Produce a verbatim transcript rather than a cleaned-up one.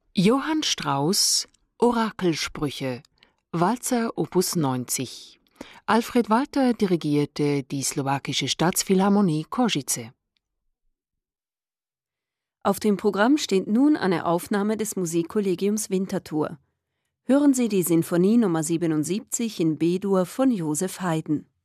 Johann Strauss Orakelsprüche Walzer Opus neunzig. Alfred Walter dirigierte die slowakische Staatsphilharmonie Košice. Auf dem Programm steht nun eine Aufnahme des Musikkollegiums Winterthur. Hören Sie die Sinfonie Nummer siebenundsiebzig in B-Dur von Joseph Haydn.